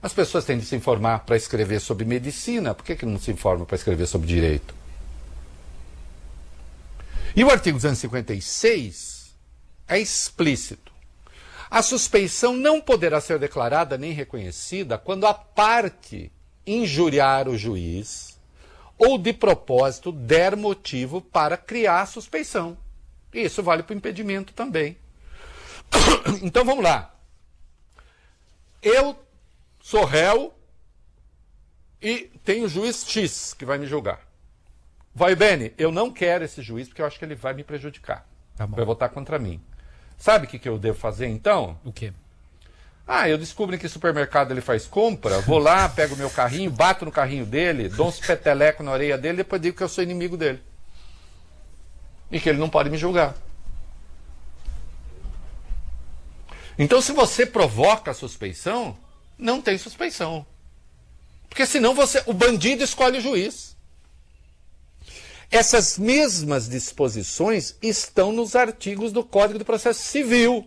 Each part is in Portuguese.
As pessoas têm de se informar para escrever sobre medicina, por que não se informam para escrever sobre direito? E o artigo 256 é explícito. A suspeição não poderá ser declarada nem reconhecida quando a parte injuriar o juiz ou de propósito der motivo para criar suspeição. Isso vale para o impedimento também. Então vamos lá. Eu sou réu e tenho o juiz X que vai me julgar. Vai, Beni, eu não quero esse juiz porque eu acho que ele vai me prejudicar. Tá bom. Vai votar contra mim. Sabe o que eu devo fazer então? O quê? Eu descubro em que supermercado ele faz compra, vou lá, pego o meu carrinho, bato no carrinho dele, dou uns petelecos na orelha dele e depois digo que eu sou inimigo dele. E que ele não pode me julgar. Então, se você provoca a suspeição, não tem suspeição. Porque senão o bandido escolhe o juiz. Essas mesmas disposições estão nos artigos do Código de Processo Civil.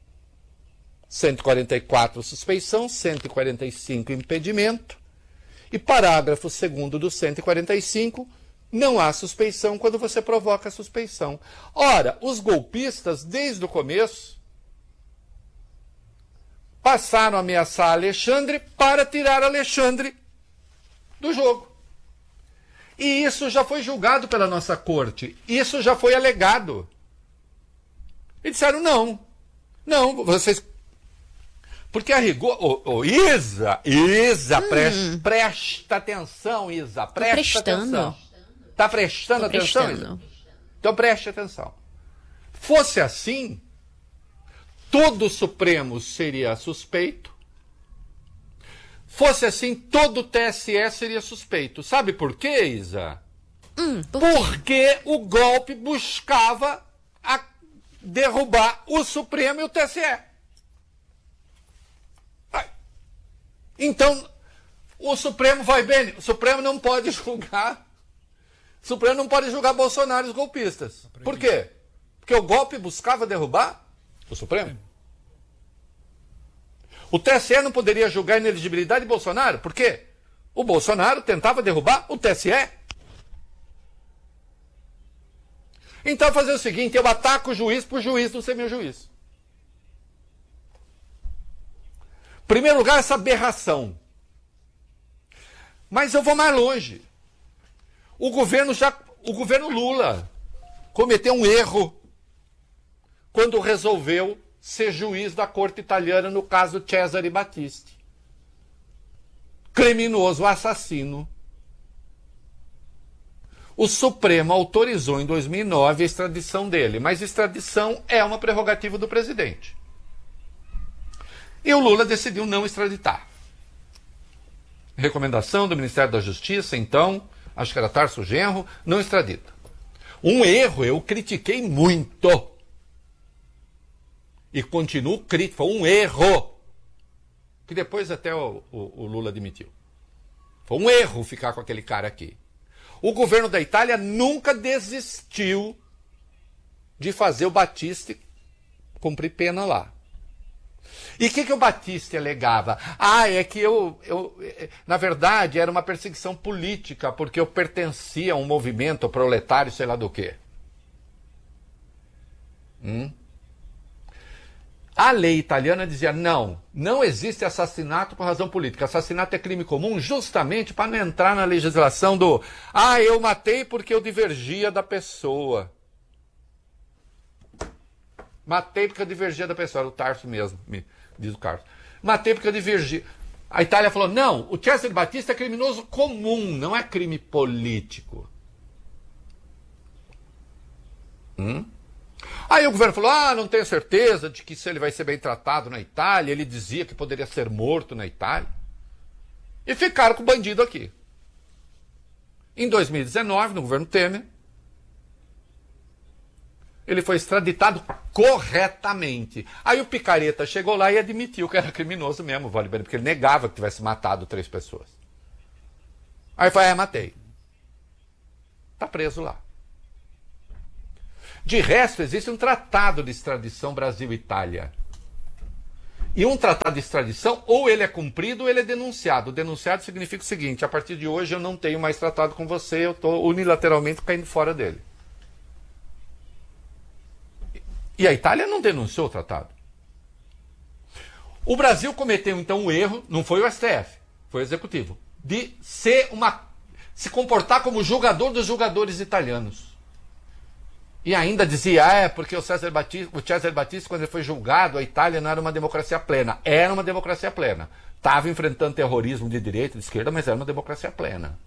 144, suspeição, 145, impedimento. E parágrafo 2º do 145, não há suspeição quando você provoca a suspeição. Ora, os golpistas, desde o começo, passaram a ameaçar Alexandre para tirar Alexandre do jogo. E isso já foi julgado pela nossa corte. Isso já foi alegado. E disseram, não, vocês... Porque a rigor... Isa, presta atenção, Isa, presta atenção. Está prestando atenção, Isa? Então preste atenção. Fosse assim, todo o Supremo seria suspeito. Fosse assim, todo o TSE seria suspeito. Sabe por quê, Isa? Porque o golpe buscava derrubar o Supremo e o TSE. Então, o Supremo vai bem. O Supremo não pode julgar. O Supremo não pode julgar Bolsonaro e os golpistas. Por quê? Porque o golpe buscava derrubar o Supremo. O TSE não poderia julgar a inelegibilidade de Bolsonaro. Por quê? O Bolsonaro tentava derrubar o TSE. Então, fazer o seguinte, eu ataco o juiz por juiz não ser meu juiz. Em primeiro lugar, essa aberração. Mas eu vou mais longe. O governo Lula cometeu um erro quando resolveu ser juiz da corte italiana no caso Cesare Battisti. Criminoso, assassino. O Supremo autorizou em 2009 a extradição dele, mas extradição é uma prerrogativa do presidente. E o Lula decidiu não extraditar. Recomendação do Ministério da Justiça, então, acho que era Tarso Genro, não extradita. Um erro, eu critiquei muito. E continuo crítico, foi um erro. Que depois até o Lula admitiu. Foi um erro ficar com aquele cara aqui. O governo da Itália nunca desistiu de fazer o Battisti cumprir pena lá. E o que o Battisti alegava? É que na verdade, era uma perseguição política, porque eu pertencia a um movimento proletário, sei lá do quê. A lei italiana dizia, não existe assassinato por razão política. Assassinato é crime comum justamente para não entrar na legislação do eu matei porque eu divergia da pessoa. Matei porque eu divergia da pessoa. Era o Tarso mesmo, diz o Carlos. Matei porque eu divergia. A Itália falou, não, o Cesare Battisti é criminoso comum, não é crime político. Aí o governo falou, não tenho certeza de que se ele vai ser bem tratado na Itália. Ele dizia que poderia ser morto na Itália. E ficaram com o bandido aqui. Em 2019, no governo Temer, ele foi extraditado corretamente. Aí o picareta chegou lá e admitiu que era criminoso mesmo, porque ele negava que tivesse matado 3 pessoas. Aí foi, matei. Está preso lá. De resto, existe um tratado de extradição Brasil-Itália. E um tratado de extradição, ou ele é cumprido ou ele é denunciado. O denunciado significa o seguinte: a partir de hoje eu não tenho mais tratado com você, eu estou unilateralmente caindo fora dele. E a Itália não denunciou o tratado. O Brasil cometeu então um erro, não foi o STF, foi o Executivo, de se comportar como julgador dos julgadores italianos. E ainda dizia, porque o Cesare Battisti, quando ele foi julgado, a Itália não era uma democracia plena. Era uma democracia plena. Estava enfrentando terrorismo de direita e de esquerda, mas era uma democracia plena.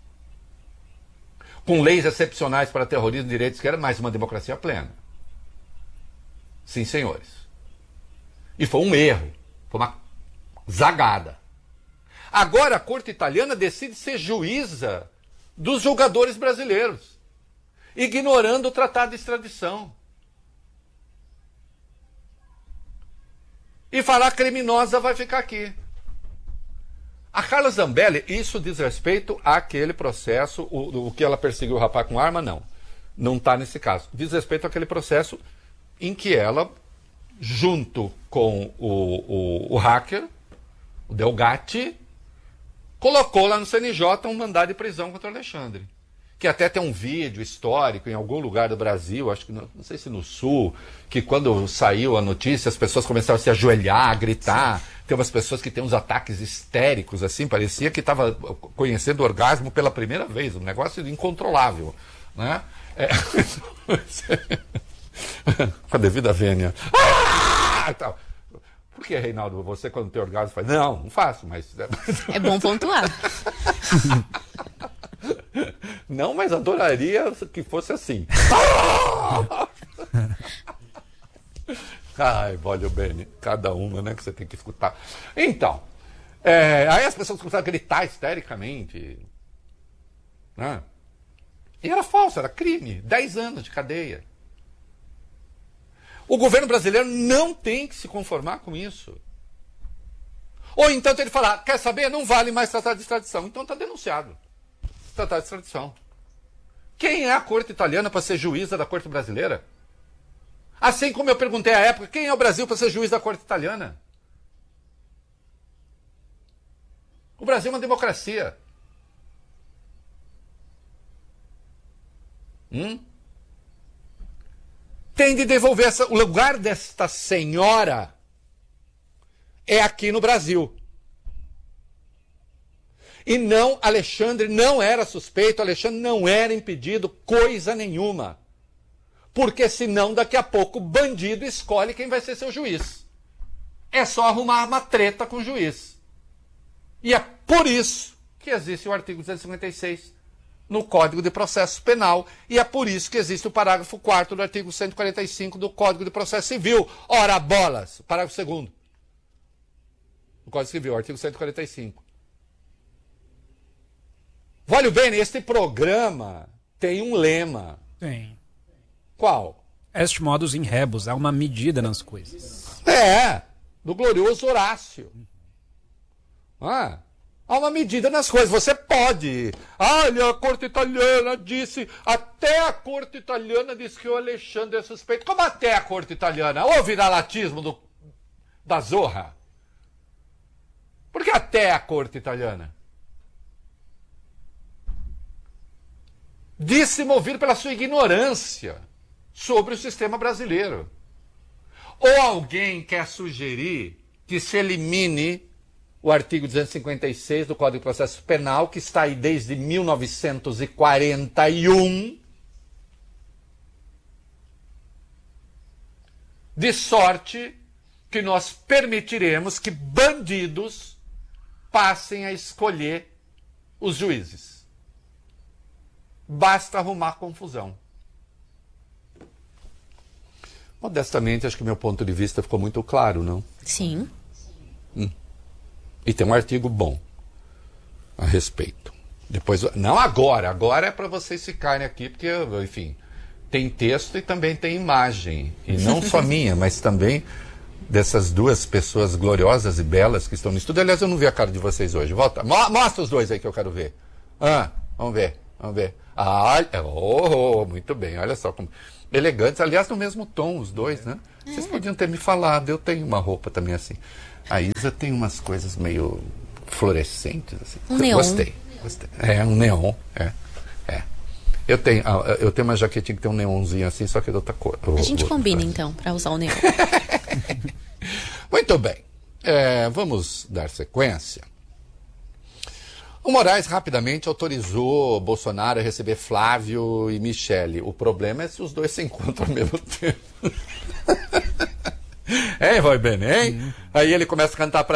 Com leis excepcionais para terrorismo de direita e esquerda, mas uma democracia plena. Sim, senhores. E foi um erro. Foi uma zagada. Agora a corte italiana decide ser juíza dos julgadores brasileiros, ignorando o tratado de extradição. E falar criminosa vai ficar aqui. A Carla Zambelli, isso diz respeito àquele processo, o que ela perseguiu o rapaz com arma, não. Não está nesse caso. Diz respeito àquele processo em que ela, junto com o hacker, o Delgatti, colocou lá no CNJ um mandado de prisão contra o Alexandre. Que até tem um vídeo histórico em algum lugar do Brasil, acho que não sei se no Sul, que quando saiu a notícia as pessoas começaram a se ajoelhar, a gritar. Tem umas pessoas que têm uns ataques histéricos, assim, parecia que estava conhecendo o orgasmo pela primeira vez, um negócio incontrolável, né? Com a devida vênia. Tal. Por que, Reinaldo, você quando tem orgasmo faz? Não faço, mas... É bom pontuar. Não, mas adoraria que fosse assim. Ai, voglio bene. Cada uma, né, que você tem que escutar. Então, aí as pessoas começaram a gritar histericamente. Né? E era falso, era crime. 10 anos de cadeia. O governo brasileiro não tem que se conformar com isso. Ou então ele falar, quer saber? Não vale mais tratado de extradição. Então está denunciado. Tratado de extradição. Quem é a corte italiana para ser juíza da corte brasileira? Assim como eu perguntei à época, quem é o Brasil para ser juiz da corte italiana? O Brasil é uma democracia. Tem de devolver o lugar desta senhora é aqui no Brasil. E não, Alexandre não era suspeito, Alexandre não era impedido, coisa nenhuma. Porque senão daqui a pouco o bandido escolhe quem vai ser seu juiz. É só arrumar uma treta com o juiz. E é por isso que existe o artigo 256 no Código de Processo Penal. E é por isso que existe o parágrafo 4º do artigo 145 do Código de Processo Civil. Ora, bolas! Parágrafo 2º. Do Código Civil, artigo 145. Voglio bene, este programa tem um lema. Tem. Qual? Est modus in rebus, há uma medida nas coisas. Do glorioso Horácio. Há uma medida nas coisas. Você pode. Olha, a corte italiana disse, até a corte italiana disse que o Alexandre é suspeito. Como até a corte italiana? Ou viralatismo da Zorra? Por que até a corte italiana? De se mover pela sua ignorância sobre o sistema brasileiro. Ou alguém quer sugerir que se elimine o artigo 256 do Código de Processo Penal, que está aí desde 1941, de sorte que nós permitiremos que bandidos passem a escolher os juízes. Basta arrumar confusão. Modestamente, acho que meu ponto de vista ficou muito claro, não? Sim. E tem um artigo bom a respeito. Depois, não agora é para vocês ficarem aqui, porque, enfim, tem texto e também tem imagem. E não só minha, mas também dessas duas pessoas gloriosas e belas que estão no estúdio. Aliás, eu não vi a cara de vocês hoje. Volta, mostra os dois aí que eu quero ver. Vamos ver. Muito bem, olha só como... Elegantes, aliás, no mesmo tom, os dois, né? Vocês podiam ter me falado, eu tenho uma roupa também assim. A Isa tem umas coisas meio fluorescentes, assim. Um neon. Gostei. É, um neon, é. Eu tenho uma jaquetinha que tem um neonzinho assim, só que é de outra cor. A gente combina, então, para usar o neon. Muito bem. Vamos dar sequência. O Moraes rapidamente autorizou Bolsonaro a receber Flávio e Michele. O problema é se os dois se encontram ao mesmo tempo. Hein, Roy Ben, hein? Aí ele começa a cantar pra